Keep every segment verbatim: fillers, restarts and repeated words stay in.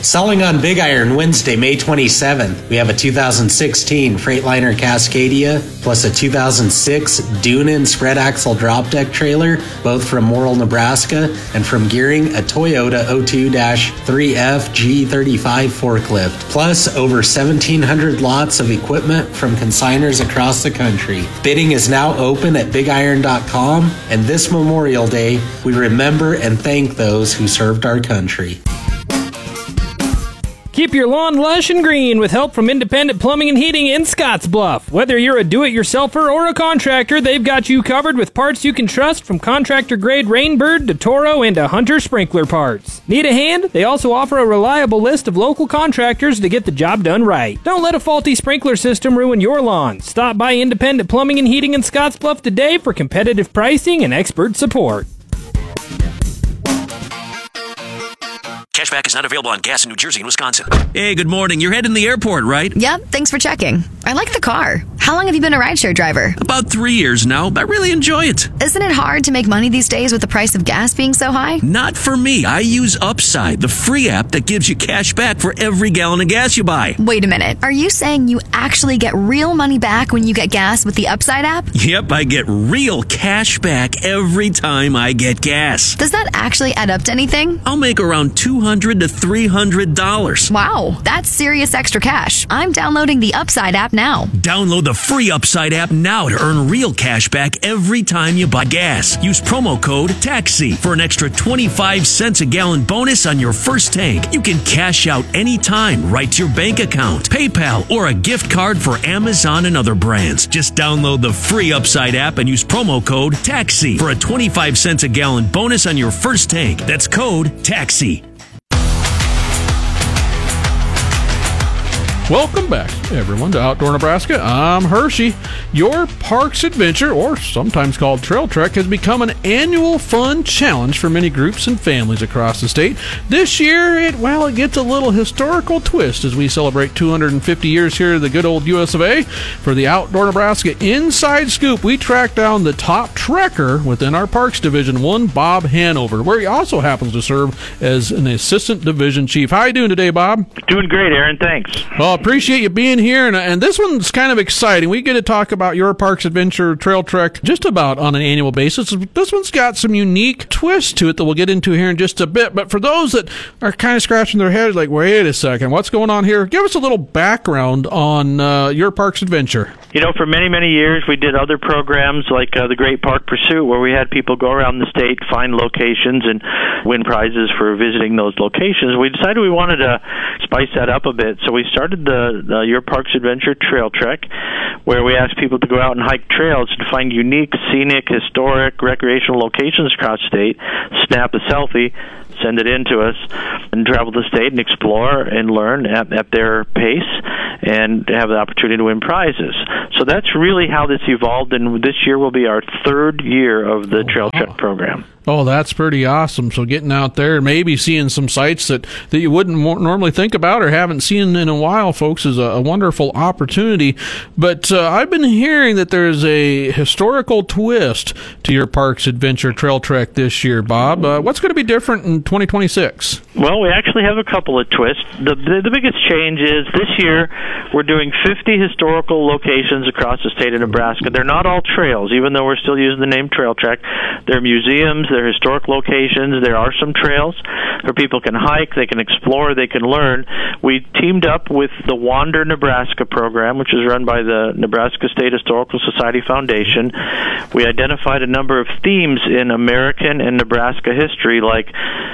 Selling on Big Iron Wednesday, May twenty-seventh, we have a two thousand sixteen Freightliner Cascadia plus a two thousand six Dunan spread axle drop deck trailer, both from Morrill, Nebraska, and from Gearing, a Toyota O two three F G thirty-five forklift, plus over seventeen hundred lots of equipment from consigners across the country. Bidding is now open at big iron dot com, and this Memorial Day, we remember and thank those who served our country. Keep your lawn lush and green with help from Independent Plumbing and Heating in Scottsbluff. Whether you're a do-it-yourselfer or a contractor, they've got you covered with parts you can trust, from contractor-grade Rainbird to Toro and to Hunter sprinkler parts. Need a hand? They also offer a reliable list of local contractors to get the job done right. Don't let a faulty sprinkler system ruin your lawn. Stop by Independent Plumbing and Heating in Scottsbluff today for competitive pricing and expert support. Cashback is not available on gas in New Jersey and Wisconsin. Hey, good morning. You're heading to the airport, right? Yep, thanks for checking. I like the car. How long have you been a rideshare driver? About three years now, but I really enjoy it. Isn't it hard to make money these days with the price of gas being so high? Not for me. I use Upside, the free app that gives you cash back for every gallon of gas you buy. Wait a minute. Are you saying you actually get real money back when you get gas with the Upside app? Yep, I get real cash back every time I get gas. Does that actually add up to anything? I'll make around two hundred to three hundred dollars. Wow, that's serious extra cash. I'm downloading the Upside app now. Download the free Upside app now to earn real cash back every time you buy gas. Use promo code TAXI for an extra twenty-five cents a gallon bonus on your first tank. You can cash out anytime right to your bank account, PayPal, or a gift card for Amazon and other brands. Just download the free Upside app and use promo code TAXI for a twenty-five cents a gallon bonus on your first tank. That's code TAXI. Welcome back, everyone, to Outdoor Nebraska. I'm Hershey. Your Parks Adventure, or sometimes called Trail Trek, has become an annual fun challenge for many groups and families across the state. This year, it well, it gets a little historical twist as we celebrate two hundred fifty years here at the good old U S of A. For the Outdoor Nebraska Inside Scoop, we tracked down the top trekker within our Parks Division, one Bob Hanover, where he also happens to serve as an assistant division chief. How are you doing today, Bob? Doing great, Aaron. Thanks. Well, appreciate you being here, and, and this one's kind of exciting. We get to talk about your Parks Adventure Trail Trek just about on an annual basis. This one's got some unique twists to it that we'll get into here in just a bit, but for those that are kind of scratching their heads like, wait a second, what's going on here? Give us a little background on uh, your Parks Adventure. You know, for many, many years, we did other programs like uh, the Great Park Pursuit, where we had people go around the state, find locations, and win prizes for visiting those locations. We decided we wanted to spice that up a bit, so we started the, the Your Parks Adventure Trail Trek, where we asked people to go out and hike trails to find unique, scenic, historic, recreational locations across the state, snap a selfie, send it in to us, and travel the state and explore and learn at, at their pace and have the opportunity to win prizes. So that's really how this evolved, and this year will be our third year of the oh, Trail wow. Trek program. Oh, that's pretty awesome. So getting out there and maybe seeing some sites that, that you wouldn't normally think about or haven't seen in a while, folks, is a, a wonderful opportunity. But uh, I've been hearing that there's a historical twist to your Parks Adventure Trail Trek this year, Bob. Uh, what's going to be different in twenty twenty-six? Well, we actually have a couple of twists. The, the, the biggest change is this year we're doing fifty historical locations across the state of Nebraska. They're not all trails, even though we're still using the name Trail Trek. They're museums, they're historic locations. There are some trails where people can hike, they can explore, they can learn. We teamed up with the Wander Nebraska program, which is run by the Nebraska State Historical Society Foundation. We identified a number of themes in American and Nebraska history, like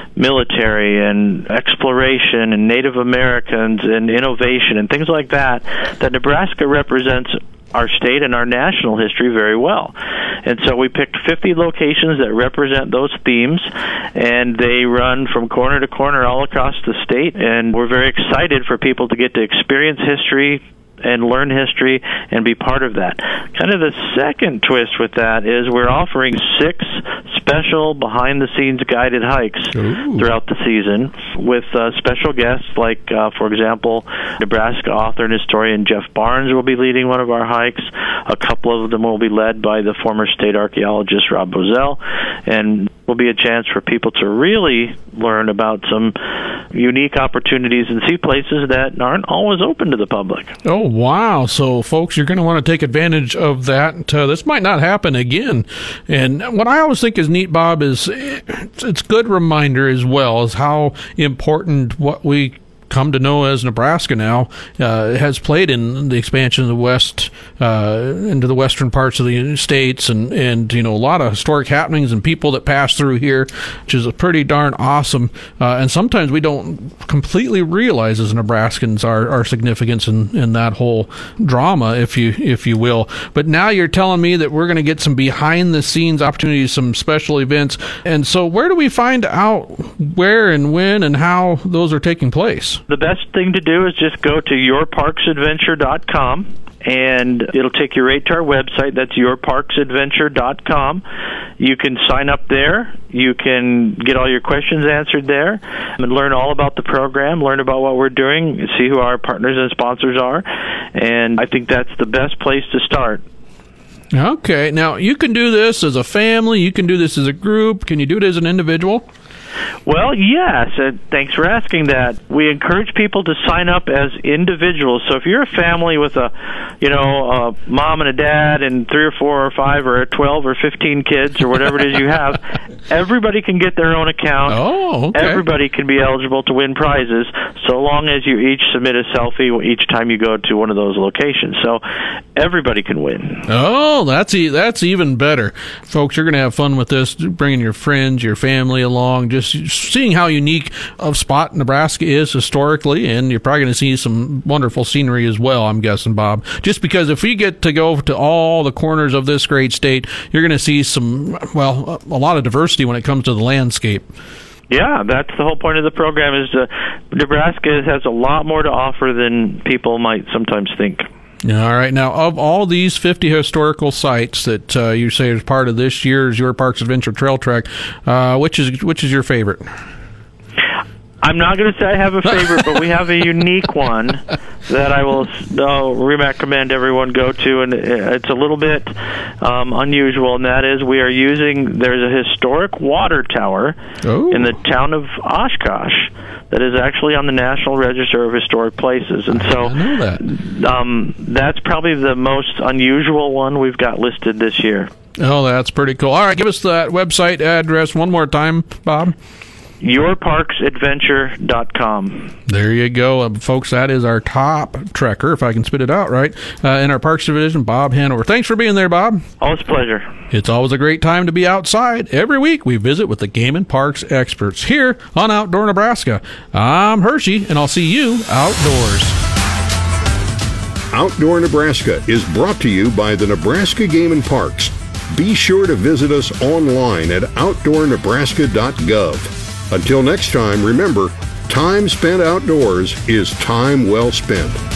military and exploration and Native Americans and innovation and things like that, that Nebraska represents our state and our national history very well. And so we picked fifty locations that represent those themes, and they run from corner to corner all across the state, and we're very excited for people to get to experience history and learn history and be part of that. Kind of the second twist with that is we're offering six special behind-the-scenes guided hikes Ooh. throughout the season with uh, special guests like, uh, for example, Nebraska author and historian Jeff Barnes will be leading one of our hikes. A couple of them will be led by the former state archaeologist Rob Bozell, and will be a chance for people to really learn about some unique opportunities and see places that aren't always open to the public. Oh, wow. So, folks, you're going to want to take advantage of that. Uh, this might not happen again. And what I always think is neat, Bob, is it's a good reminder as well as how important what we come to know as Nebraska now uh, has played in the expansion of the West uh, into the western parts of the United States, and and you know a lot of historic happenings and people that pass through here, which is a pretty darn awesome. Uh, and sometimes we don't completely realize as Nebraskans our, our significance in, in that whole drama, if you if you will. But now you're telling me that we're going to get some behind the scenes opportunities, some special events. And so where do we find out where and when and how those are taking place? The best thing to do is just go to your parks adventure dot com, and it'll take you right to our website. That's your parks adventure dot com. You can sign up there. You can get all your questions answered there and learn all about the program, learn about what we're doing, see who our partners and sponsors are. And I think that's the best place to start. Okay. Now, you can do this as a family. You can do this as a group. Can you do it as an individual? Well, yes. Uh, thanks for asking that. We encourage people to sign up as individuals. So if you're a family with a, you know, a mom and a dad and three or four or five or twelve or fifteen kids or whatever it is you have, everybody can get their own account. Oh, okay. Everybody can be eligible to win prizes, so long as you each submit a selfie each time you go to one of those locations. So everybody can win. Oh, that's e- that's even better. Folks, you're going to have fun with this, bringing your friends, your family along, just seeing how unique of spot Nebraska is historically, and you're probably going to see some wonderful scenery as well, I'm guessing, Bob. Just because if we get to go to all the corners of this great state, you're going to see some, well, a lot of diversity when it comes to the landscape. Yeah, that's the whole point of the program. Is uh, Nebraska has a lot more to offer than people might sometimes think. All right. Now, of all these fifty historical sites that uh, you say is part of this year's Your Parks Adventure Trail Trek, uh, which is which is your favorite? I'm not going to say I have a favorite, but we have a unique one that I will uh, recommend everyone go to, and it's a little bit um, unusual, and that is we are using, there's a historic water tower oh. in the town of Oshkosh that is actually on the National Register of Historic Places, and so I know that. Um, that's probably the most unusual one we've got listed this year. Oh, that's pretty cool. All right, give us that website address one more time, Bob. your parks adventure dot com. There you go, uh, folks. That is our top trekker, if I can spit it out right, uh, in our Parks Division, Bob Hanover. Thanks for being there, Bob. Always a pleasure. It's always a great time to be outside. Every week we visit with the Game and Parks experts here on Outdoor Nebraska. I'm Hershey, and I'll see you outdoors. Outdoor Nebraska is brought to you by the Nebraska Game and Parks. Be sure to visit us online at outdoor nebraska dot gov. Until next time, remember, time spent outdoors is time well spent.